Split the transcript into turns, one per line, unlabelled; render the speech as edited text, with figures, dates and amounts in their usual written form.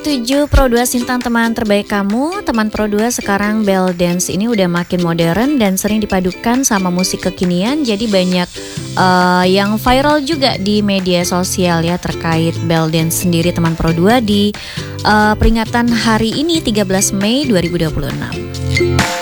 107 Pro 2 Sintang, teman terbaik kamu. Teman Pro 2, sekarang bell dance ini udah makin modern dan sering dipadukan sama musik kekinian. Jadi banyak yang viral juga di media sosial ya terkait bell dance sendiri, teman Pro 2, di peringatan hari ini 13 Mei 2026.